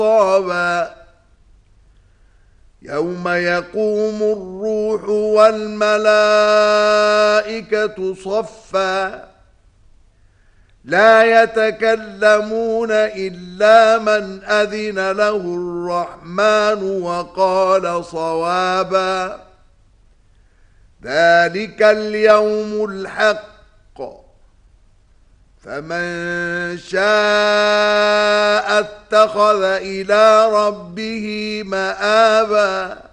خطابا يوم يقوم الروح والملائكة صفا لا يتكلمون إلا من أذن له الرحمن وقال صوابا ذلك اليوم الحق فمن شاء اتخذ إلى ربه مآبا